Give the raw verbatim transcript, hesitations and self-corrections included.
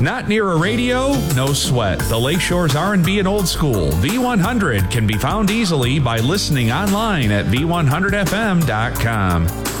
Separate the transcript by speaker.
Speaker 1: Not near a radio? No sweat. The Lakeshore's R and B and old school, V one hundred, can be found easily by listening online at v one hundred f m dot com.